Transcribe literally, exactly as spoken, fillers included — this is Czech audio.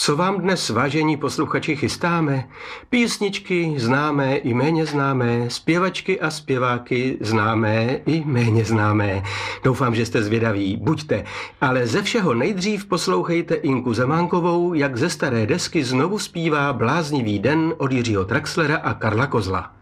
Co vám dnes, vážení posluchači, chystáme? Písničky známé i méně známé, zpěvačky a zpěváky známé i méně známé. Doufám, že jste zvědaví, buďte. Ale ze všeho nejdřív poslouchejte Inku Zemánkovou, jak ze staré desky znovu zpívá Bláznivý den od Jiřího Traxlera a Karla Kozla.